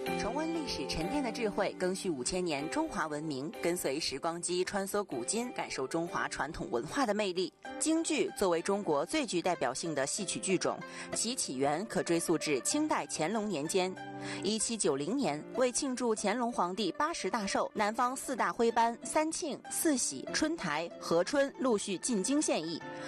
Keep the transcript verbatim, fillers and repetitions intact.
重温历史沉淀的智慧，更续五千年中华文明，跟随时光机穿梭古今，感受中华传统文化的魅力。京剧作为中国最具代表性的戏曲剧种，其起源可追溯至清代乾隆年间。一七九零年，为庆祝乾隆皇帝八十大寿，南方四大徽班三庆、四喜、春台、和春陆续进京献艺。